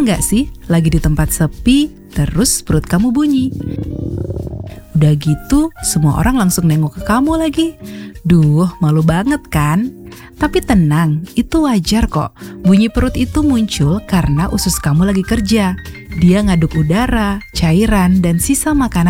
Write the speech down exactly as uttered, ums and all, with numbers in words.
nggak sih lagi di tempat sepi, terus perut kamu bunyi? Udah gitu, semua orang langsung nengok ke kamu lagi. Duh, malu banget kan? Tapi tenang, itu wajar kok. Bunyi perut itu muncul karena usus kamu lagi kerja. Dia ngaduk udara, cairan, dan sisa makanan